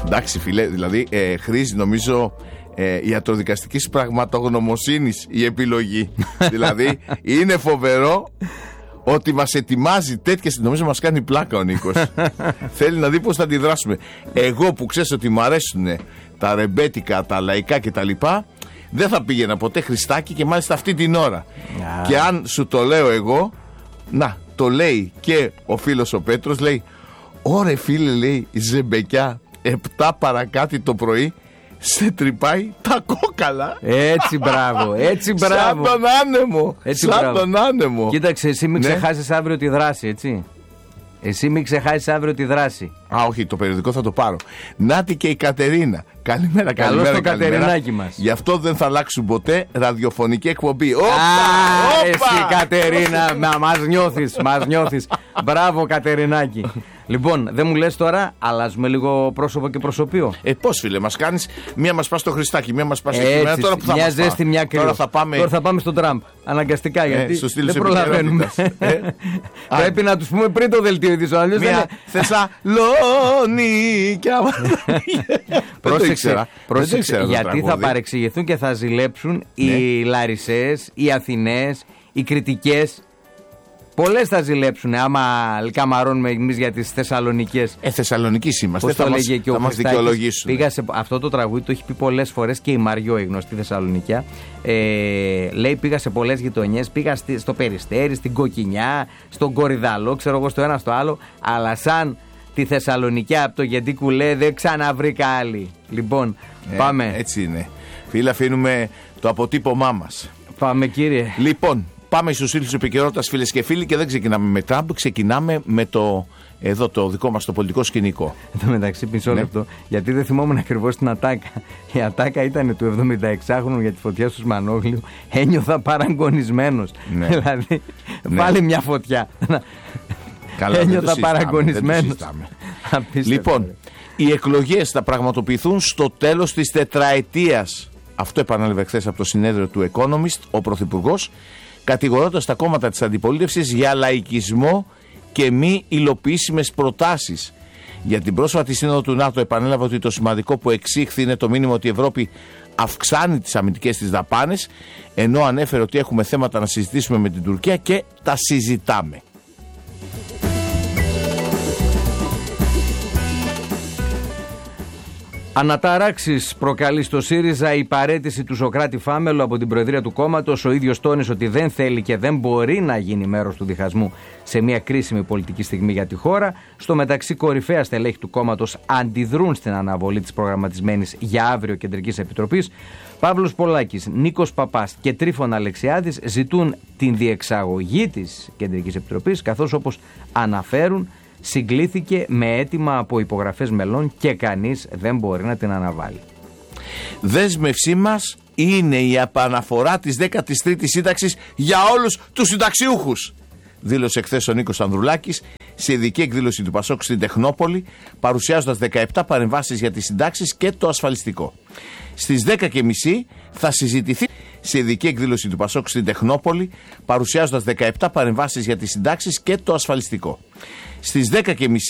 Εντάξει φίλε, δηλαδή χρήζει νομίζω ιατροδικαστικής πραγματογνωμοσύνης η επιλογή. Δηλαδή είναι φοβερό ότι μας ετοιμάζει τέτοιες. Νομίζω μας κάνει πλάκα ο Νίκος. Θέλει να δει πώς θα αντιδράσουμε. Εγώ που ξέρεις ότι μου αρέσουν τα ρεμπέτικα, τα λαϊκά κτλ., δεν θα πήγαινα ποτέ Χριστάκι, και μάλιστα αυτή την ώρα. Και αν σου το λέω εγώ, να, το λέει και ο φίλος ο Πέτρος, λέει, ωρε φίλε, λέει, Ζεμπεκιά, 7 παρακάτι το πρωί σε τρυπάει τα κόκαλα. Έτσι μπράβο, έτσι μπράβο. Σαν τον άνεμο. Σαν τον άνεμο. Κοίταξε, εσύ μην ξεχάσεις αύριο τη δράση, έτσι. Εσύ μην ξεχάσεις αύριο τη δράση. Α, όχι, το περιοδικό θα το πάρω. Νάτι και η Κατερίνα. Καλημέρα, καλημέρα. Καλώς το Κατερινάκι μας. Γι' αυτό δεν θα αλλάξουν ποτέ ραδιοφωνική εκπομπή. Εσύ Κατερίνα, μας νιώθεις. Μπράβο Κατερινάκι. Λοιπόν, δεν μου λες τώρα, αλλάζουμε λίγο πρόσωπο και προσωπείο. Πώς φίλε, μας κάνεις, μία μας πας στο Χριστάκι, μία μας πας στο κείμενο. Τώρα που θα μια μας ζέστη, μια κρύο. Τώρα θα πάμε στον Τραμπ. Αναγκαστικά, γιατί δεν προλαβαίνουμε. Πρέπει να τους πούμε πριν το δελτίο ειδήσεων. Μία Θεσσαλονίκια. Πρόσεξε, γιατί θα παρεξηγηθούν και θα ζηλέψουν οι Λαρισαίες, οι Αθηναίες, οι Κρητικές. Πολλές θα ζηλέψουν άμα καμαρώνουμε εμείς για τις Θεσσαλονικές. Θεσσαλονικής είμαστε. Θα μας δικαιολογήσουν. Πήγα σε αυτό το τραγούδι, το έχει πει πολλές φορές και η Μαριό, η γνωστή Θεσσαλονικιά. Λέει, πήγα σε πολλές γειτονιές. Πήγα στο Περιστέρι, στην Κοκκινιά, στον Κορυδαλό, ξέρω εγώ, στο ένα στο άλλο. Αλλά σαν τη Θεσσαλονικιά από το γιατί κουλέ δεν ξαναβρήκα άλλη. Λοιπόν, πάμε. Έτσι είναι. Φίλε, αφήνουμε το αποτύπωμά μας. Πάμε, κύριε. Λοιπόν, πάμε στους φίλους της επικαιρότητας, φίλες και φίλοι, και δεν ξεκινάμε με Τραμπ, ξεκινάμε με το δικό μας το πολιτικό σκηνικό. Εν τω μεταξύ, μισό λεπτό, γιατί δεν θυμόμουν ακριβώς την ατάκα. Η ατάκα ήταν του 76χρονου για τη φωτιά στους Μανόγλιου. Ένιωθα παραγκονισμένος. Δηλαδή, πάλι μια φωτιά. Καλά, ένιωθα παραγκονισμένος. Λοιπόν, οι εκλογές θα πραγματοποιηθούν στο τέλος της τετραετίας. Αυτό επανέλαβε χθες από το συνέδριο του Economist ο Πρωθυπουργός, κατηγορώντας τα κόμματα της αντιπολίτευσης για λαϊκισμό και μη υλοποιήσιμες προτάσεις. Για την πρόσφατη σύνοδο του ΝΑΤΟ επανέλαβε ότι το σημαντικό που εξήχθη είναι το μήνυμα ότι η Ευρώπη αυξάνει τις αμυντικές της δαπάνες, ενώ ανέφερε ότι έχουμε θέματα να συζητήσουμε με την Τουρκία και τα συζητάμε. Αναταράξεις προκαλεί στο ΣΥΡΙΖΑ η παραίτηση του Σωκράτη Φάμελου από την προεδρία του κόμματος. Ο ίδιος τόνισε ότι δεν θέλει και δεν μπορεί να γίνει μέρος του διχασμού σε μια κρίσιμη πολιτική στιγμή για τη χώρα. Στο μεταξύ, κορυφαία στελέχη του κόμματος αντιδρούν στην αναβολή της προγραμματισμένης για αύριο Κεντρικής Επιτροπής. Παύλος Πολάκης, Νίκος Παπάς και Τρίφων Αλεξιάδης ζητούν την διεξαγωγή της Κεντρικής Επιτροπής, καθώς όπως αναφέρουν, συγκλήθηκε με αίτημα από υπογραφές μελών και κανείς δεν μπορεί να την αναβάλει. Δέσμευσή μας είναι η επαναφορά της 13ης σύνταξης για όλους τους συνταξιούχους, δήλωσε χθες ο Νίκος Ανδρουλάκης σε ειδική εκδήλωση του Πασόκ στην Τεχνόπολη, παρουσιάζοντας 17 παρεμβάσεις για τις συντάξεις και το ασφαλιστικό. Στις 10:30 θα συζητηθεί σε ειδική εκδήλωση του Πασόκ στην Τεχνόπολη, παρουσιάζοντας 17 παρεμβάσεις για τις συντάξεις και το ασφαλιστικό. Στις 10:30